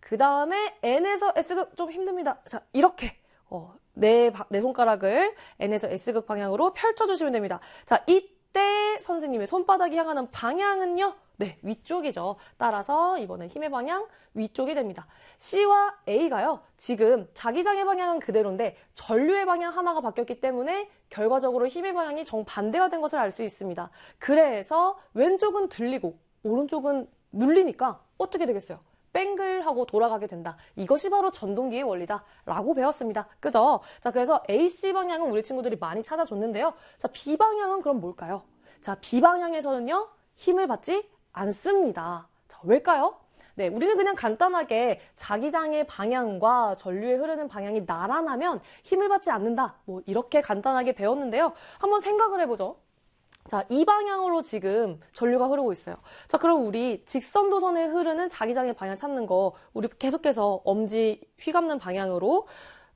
그 다음에 N에서 S극 좀 힘듭니다. 자, 이렇게 내 손가락을 N에서 S극 방향으로 펼쳐주시면 됩니다. 자, 이때 선생님의 손바닥이 향하는 방향은요. 네, 위쪽이죠. 따라서 이번엔 힘의 방향 위쪽이 됩니다. C와 A가요. 지금 자기장의 방향은 그대로인데 전류의 방향 하나가 바뀌었기 때문에 결과적으로 힘의 방향이 정반대가 된 것을 알 수 있습니다. 그래서 왼쪽은 들리고 오른쪽은 눌리니까 어떻게 되겠어요? 뱅글하고 돌아가게 된다. 이것이 바로 전동기의 원리다 라고 배웠습니다. 그죠? 자, 그래서 AC 방향은 우리 친구들이 많이 찾아줬는데요. 자, B 방향은 그럼 뭘까요? 자, B 방향에서는요. 힘을 받지 않습니다. 자, 왜일까요? 네, 우리는 그냥 간단하게 자기장의 방향과 전류의 흐르는 방향이 나란하면 힘을 받지 않는다. 뭐 이렇게 간단하게 배웠는데요. 한번 생각을 해보죠. 자, 이 방향으로 지금 전류가 흐르고 있어요. 자, 그럼 우리 직선 도선에 흐르는 자기장의 방향 찾는 거 우리 계속해서 엄지 휘감는 방향으로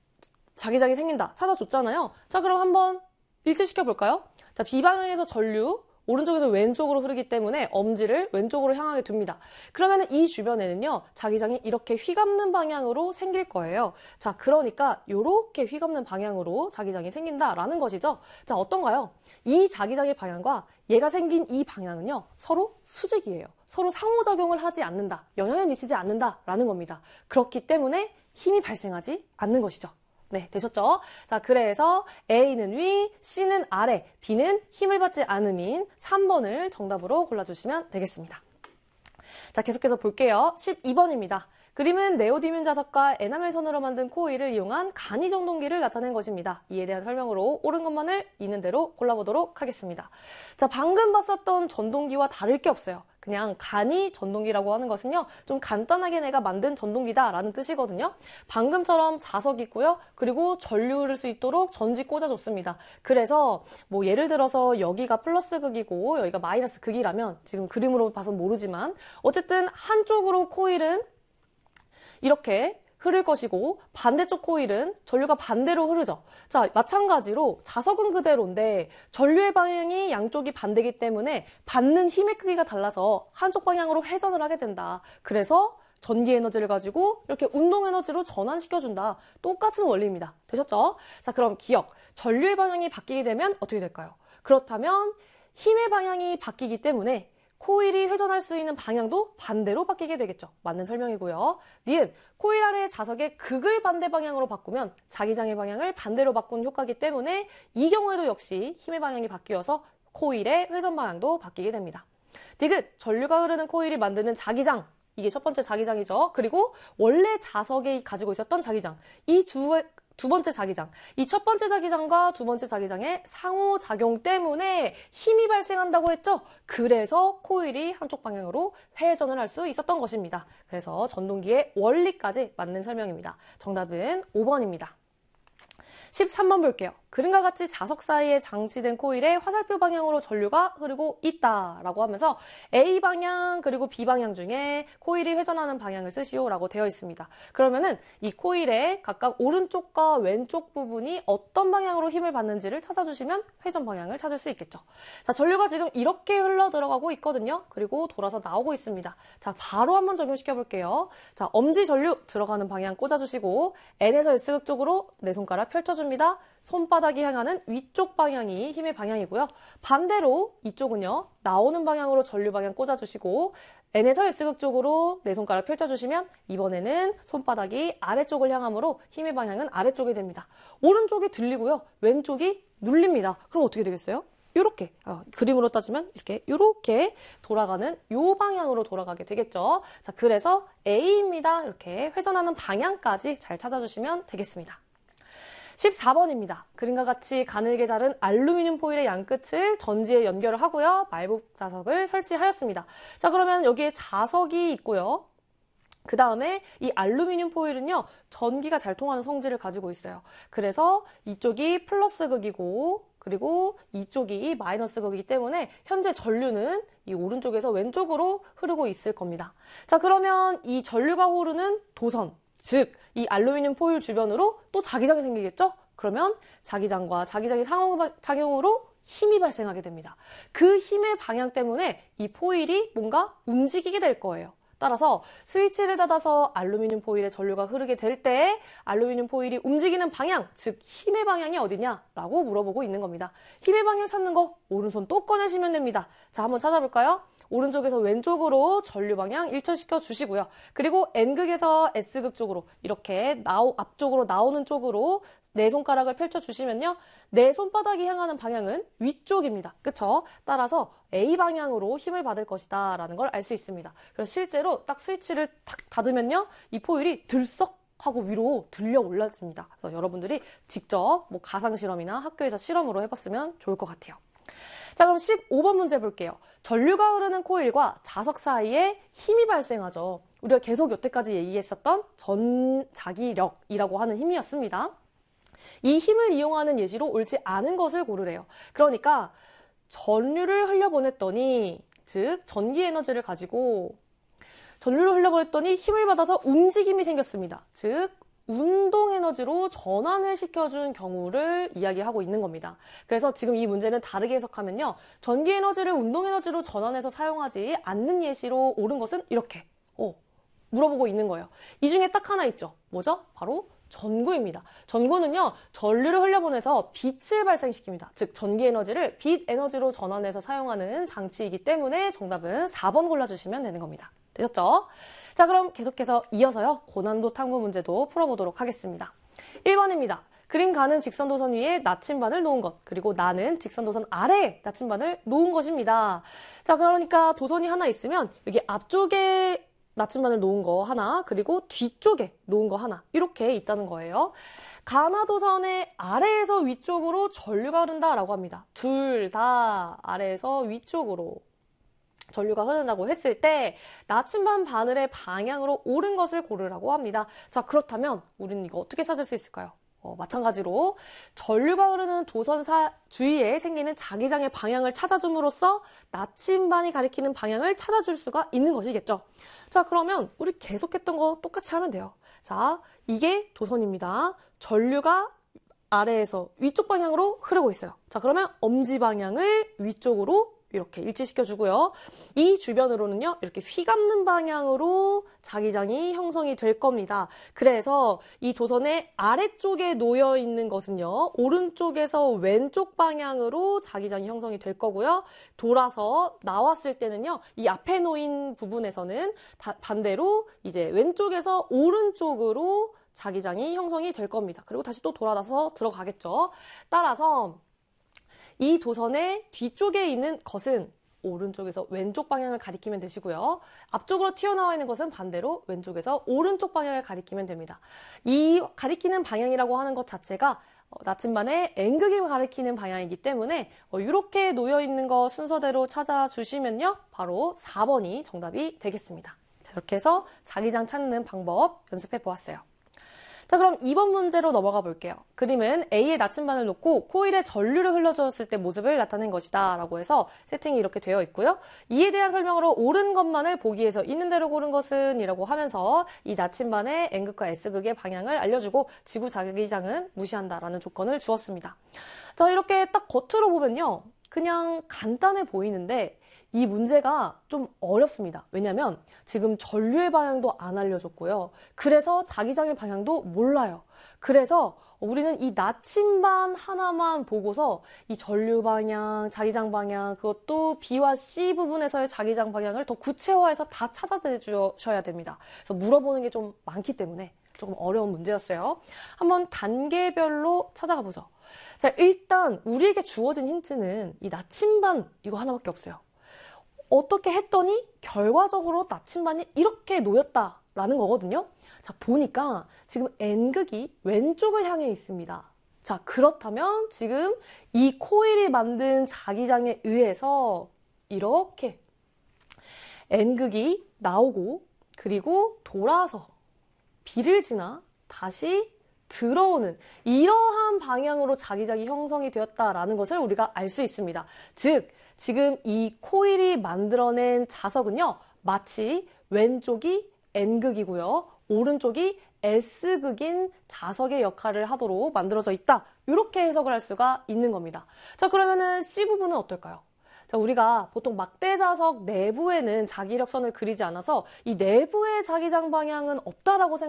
자기장이 생긴다 찾아줬잖아요. 자, 그럼 한번 일치시켜 볼까요? 자, B 방향에서 전류 오른쪽에서 왼쪽으로 흐르기 때문에 엄지를 왼쪽으로 향하게 둡니다. 그러면 이 주변에는요, 자기장이 이렇게 휘감는 방향으로 생길 거예요. 자, 그러니까 이렇게 휘감는 방향으로 자기장이 생긴다라는 것이죠. 자, 어떤가요? 이 자기장의 방향과 얘가 생긴 이 방향은요, 서로 수직이에요. 서로 상호작용을 하지 않는다, 영향을 미치지 않는다라는 겁니다. 그렇기 때문에 힘이 발생하지 않는 것이죠. 네, 되셨죠? 자, 그래서 A는 위, C는 아래, B는 힘을 받지 않음인 3번을 정답으로 골라주시면 되겠습니다. 자, 계속해서 볼게요. 12번입니다. 그림은 네오디뮴 자석과 에나멜 선으로 만든 코일을 이용한 간이 전동기를 나타낸 것입니다. 이에 대한 설명으로 옳은 것만을 있는 대로 골라보도록 하겠습니다. 자, 방금 봤었던 전동기와 다를 게 없어요. 그냥 간이 전동기라고 하는 것은요, 좀 간단하게 내가 만든 전동기다라는 뜻이거든요. 방금처럼 자석이 있고요. 그리고 전류 흐를 수 있도록 전지 꽂아줬습니다. 그래서 뭐 예를 들어서 여기가 플러스 극이고 여기가 마이너스 극이라면 지금 그림으로 봐서 모르지만 어쨌든 한쪽으로 코일은 이렇게 흐를 것이고 반대쪽 코일은 전류가 반대로 흐르죠. 자, 마찬가지로 자석은 그대로인데 전류의 방향이 양쪽이 반대이기 때문에 받는 힘의 크기가 달라서 한쪽 방향으로 회전을 하게 된다. 그래서 전기 에너지를 가지고 이렇게 운동 에너지로 전환시켜준다. 똑같은 원리입니다. 되셨죠? 자, 그럼 기억. 전류의 방향이 바뀌게 되면 어떻게 될까요? 그렇다면 힘의 방향이 바뀌기 때문에 코일이 회전할 수 있는 방향도 반대로 바뀌게 되겠죠. 맞는 설명이고요. 니은, 코일 아래 자석의 극을 반대 방향으로 바꾸면 자기장의 방향을 반대로 바꾸는 효과이기 때문에 이 경우에도 역시 힘의 방향이 바뀌어서 코일의 회전 방향도 바뀌게 됩니다. 디귿, 전류가 흐르는 코일이 만드는 자기장. 이게 첫 번째 자기장이죠. 그리고 원래 자석이 가지고 있었던 자기장. 이 두 번째 자기장. 이 첫 번째 자기장과 두 번째 자기장의 상호작용 때문에 힘이 발생한다고 했죠. 그래서 코일이 한쪽 방향으로 회전을 할 수 있었던 것입니다. 그래서 전동기의 원리까지 맞는 설명입니다. 정답은 5번입니다. 13번 볼게요. 그림과 같이 자석 사이에 장치된 코일에 화살표 방향으로 전류가 흐르고 있다라고 하면서 A 방향 그리고 B 방향 중에 코일이 회전하는 방향을 쓰시오라고 되어 있습니다. 그러면은 이 코일의 각각 오른쪽과 왼쪽 부분이 어떤 방향으로 힘을 받는지를 찾아주시면 회전 방향을 찾을 수 있겠죠. 자, 전류가 지금 이렇게 흘러 들어가고 있거든요. 그리고 돌아서 나오고 있습니다. 자, 바로 한번 적용시켜 볼게요. 자, 엄지 전류 들어가는 방향 꽂아주시고 N에서 S극 쪽으로 내 손가락 펼쳐줍니다. 손바닥이 향하는 위쪽 방향이 힘의 방향이고요. 반대로 이쪽은요. 나오는 방향으로 전류 방향 꽂아주시고 N에서 S극 쪽으로 내 손가락 펼쳐주시면 이번에는 손바닥이 아래쪽을 향하므로 힘의 방향은 아래쪽이 됩니다. 오른쪽이 들리고요. 왼쪽이 눌립니다. 그럼 어떻게 되겠어요? 요렇게 그림으로 따지면 이렇게 돌아가는 요 방향으로 돌아가게 되겠죠. 자, 그래서 A입니다. 이렇게 회전하는 방향까지 잘 찾아주시면 되겠습니다. 14번입니다. 그림과 같이 가늘게 자른 알루미늄 포일의 양끝을 전지에 연결을 하고요. 말복 자석을 설치하였습니다. 자, 그러면 여기에 자석이 있고요. 그 다음에 이 알루미늄 포일은요. 전기가 잘 통하는 성질을 가지고 있어요. 그래서 이쪽이 플러스 극이고 그리고 이쪽이 마이너스 극이기 때문에 현재 전류는 이 오른쪽에서 왼쪽으로 흐르고 있을 겁니다. 자, 그러면 이 전류가 흐르는 도선, 즉 이 알루미늄 포일 주변으로 또 자기장이 생기겠죠? 그러면 자기장과 자기장의 상호작용으로 힘이 발생하게 됩니다. 그 힘의 방향 때문에 이 포일이 뭔가 움직이게 될 거예요. 따라서 스위치를 닫아서 알루미늄 포일에 전류가 흐르게 될 때 알루미늄 포일이 움직이는 방향, 즉 힘의 방향이 어디냐라고 물어보고 있는 겁니다. 힘의 방향 찾는 거 오른손 또 꺼내시면 됩니다. 자, 한번 찾아볼까요? 오른쪽에서 왼쪽으로 전류 방향 일천시켜 주시고요. 그리고 N극에서 S극 쪽으로 이렇게 앞쪽으로 나오는 쪽으로 네 손가락을 펼쳐주시면요. 내 손바닥이 향하는 방향은 위쪽입니다. 그쵸? 따라서 A 방향으로 힘을 받을 것이다 라는 걸 알 수 있습니다. 그래서 실제로 딱 스위치를 탁 닫으면요. 이 포일이 들썩 하고 위로 들려 올라집니다. 그래서 여러분들이 직접 뭐 가상 실험이나 학교에서 실험으로 해봤으면 좋을 것 같아요. 자, 그럼 15번 문제 볼게요. 전류가 흐르는 코일과 자석 사이에 힘이 발생하죠. 우리가 계속 여태까지 얘기했었던 전자기력이라고 하는 힘이었습니다. 이 힘을 이용하는 예시로 옳지 않은 것을 고르래요. 그러니까 전류를 흘려보냈더니, 즉 전기 에너지를 가지고 전류를 흘려보냈더니 힘을 받아서 움직임이 생겼습니다. 즉 운동 에너지로 전환을 시켜준 경우를 이야기하고 있는 겁니다. 그래서 지금 이 문제는 다르게 해석하면요. 전기 에너지를 운동 에너지로 전환해서 사용하지 않는 예시로 옳은 것은 이렇게 물어보고 있는 거예요. 이 중에 딱 하나 있죠. 뭐죠? 바로 전구입니다. 전구는요, 전류를 흘려보내서 빛을 발생시킵니다. 즉, 전기 에너지를 빛 에너지로 전환해서 사용하는 장치이기 때문에 정답은 4번 골라주시면 되는 겁니다. 되셨죠? 자, 그럼 계속해서 이어서요, 고난도 탐구 문제도 풀어보도록 하겠습니다. 1번입니다. 그림 가는 직선도선 위에 나침반을 놓은 것, 그리고 나는 직선도선 아래에 나침반을 놓은 것입니다. 자, 그러니까 도선이 하나 있으면 여기 앞쪽에 나침반을 놓은 거 하나, 그리고 뒤쪽에 놓은 거 하나, 이렇게 있다는 거예요. 가나도선의 아래에서 위쪽으로 전류가 흐른다라고 합니다. 둘 다 아래에서 위쪽으로 전류가 흐른다고 했을 때 나침반 바늘의 방향으로 옳은 것을 고르라고 합니다. 자, 그렇다면 우리는 이거 어떻게 찾을 수 있을까요? 마찬가지로 전류가 흐르는 도선사 주위에 생기는 자기장의 방향을 찾아줌으로써 나침반이 가리키는 방향을 찾아줄 수가 있는 것이겠죠. 자, 그러면 우리 계속했던 거 똑같이 하면 돼요. 자, 이게 도선입니다. 전류가 아래에서 위쪽 방향으로 흐르고 있어요. 자, 그러면 엄지 방향을 위쪽으로 이렇게 일치시켜주고요. 이 주변으로는요, 이렇게 휘감는 방향으로 자기장이 형성이 될 겁니다. 그래서 이 도선의 아래쪽에 놓여 있는 것은요, 오른쪽에서 왼쪽 방향으로 자기장이 형성이 될 거고요. 돌아서 나왔을 때는요, 이 앞에 놓인 부분에서는 반대로 이제 왼쪽에서 오른쪽으로 자기장이 형성이 될 겁니다. 그리고 다시 또 돌아서 들어가겠죠. 따라서 이 도선의 뒤쪽에 있는 것은 오른쪽에서 왼쪽 방향을 가리키면 되시고요. 앞쪽으로 튀어나와 있는 것은 반대로 왼쪽에서 오른쪽 방향을 가리키면 됩니다. 이 가리키는 방향이라고 하는 것 자체가 나침반의 N극이 가리키는 방향이기 때문에 이렇게 놓여 있는 거 순서대로 찾아주시면요. 바로 4번이 정답이 되겠습니다. 자, 이렇게 해서 자기장 찾는 방법 연습해 보았어요. 자, 그럼 2번 문제로 넘어가 볼게요. 그림은 A의 나침반을 놓고 코일에 전류를 흘려주었을 때 모습을 나타낸 것이다 라고 해서 세팅이 이렇게 되어 있고요. 이에 대한 설명으로 옳은 것만을 보기에서 있는 대로 고른 것은 이라고 하면서 이 나침반의 N극과 S극의 방향을 알려주고 지구 자기장은 무시한다라는 조건을 주었습니다. 자, 이렇게 딱 겉으로 보면요. 그냥 간단해 보이는데 이 문제가 좀 어렵습니다. 왜냐면 지금 전류의 방향도 안 알려줬고요. 그래서 자기장의 방향도 몰라요. 그래서 우리는 이 나침반 하나만 보고서 이 전류 방향, 자기장 방향, 그것도 B와 C 부분에서의 자기장 방향을 더 구체화해서 다 찾아내주셔야 됩니다. 그래서 물어보는 게 좀 많기 때문에 조금 어려운 문제였어요. 한번 단계별로 찾아가 보죠. 자, 일단 우리에게 주어진 힌트는 이 나침반 이거 하나밖에 없어요. 어떻게 했더니 결과적으로 나침반이 이렇게 놓였다라는 거거든요. 자, 보니까 지금 N극이 왼쪽을 향해 있습니다. 자, 그렇다면 지금 이 코일이 만든 자기장에 의해서 이렇게 N극이 나오고 그리고 돌아서 B를 지나 다시 들어오는 이러한 방향으로 자기장이 형성이 되었다라는 것을 우리가 알 수 있습니다. 즉, 지금 이 코일이 만들어낸 자석은요, 마치 왼쪽이 N극이고요, 오른쪽이 S극인 자석의 역할을 하도록 만들어져 있다. 이렇게 해석을 할 수가 있는 겁니다. 자, 그러면은 C 부분은 어떨까요? 자, 우리가 보통 막대자석 내부에는 자기력선을 그리지 않아서 이 내부의 자기장 방향은 없다라고